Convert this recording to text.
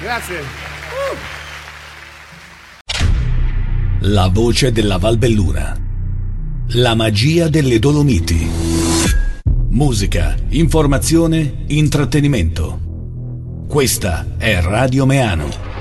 Grazie. La voce della Valbelluna. La magia delle Dolomiti. Musica, informazione, intrattenimento. Questa è Radio Meano.